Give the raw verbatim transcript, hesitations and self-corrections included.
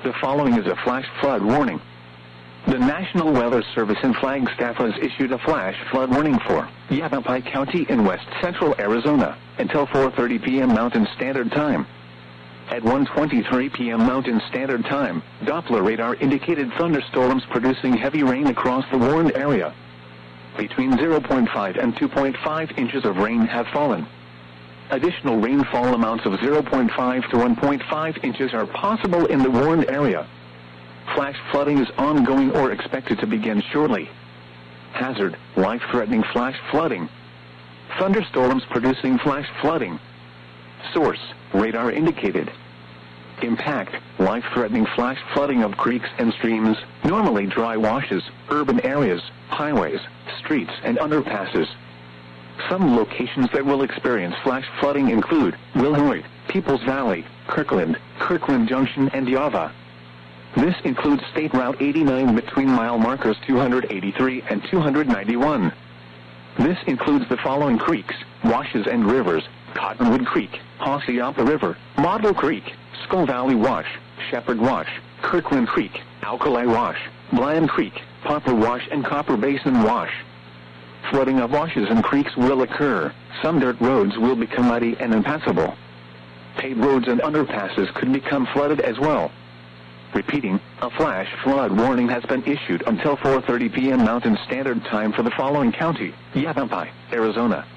The following is a flash flood warning. The National Weather Service in Flagstaff has issued a flash flood warning for Yavapai County in west central Arizona until four thirty p m Mountain Standard Time. At one twenty-three p m Mountain Standard Time, Doppler radar indicated thunderstorms producing heavy rain across the warned area. Between zero point five and two point five inches of rain have fallen. Additional rainfall amounts of zero point five to one point five inches are possible in the warned area. Flash flooding is ongoing or expected to begin shortly. Hazard, life-threatening flash flooding. Thunderstorms producing flash flooding. Source, radar indicated. Impact, life-threatening flash flooding of creeks and streams, normally dry washes, urban areas, highways, streets, and underpasses. Some locations that will experience flash flooding include Wilhoit, Peoples Valley, Kirkland, Kirkland Junction, and Yava. This includes State Route eighty-nine between mile markers two hundred eighty-three and two hundred ninety-one. This includes the following creeks, washes, and rivers: Cottonwood Creek, Hassayampa River, Model Creek, Skull Valley Wash, Shepherd Wash, Kirkland Creek, Alkali Wash, Bland Creek, Popper Wash, and Copper Basin Wash. Flooding of washes and creeks will occur. Some dirt roads will become muddy and impassable. Paved roads and underpasses could become flooded as well. Repeating, a flash flood warning has been issued until four thirty p m Mountain Standard Time for the following county: Yavapai, Arizona,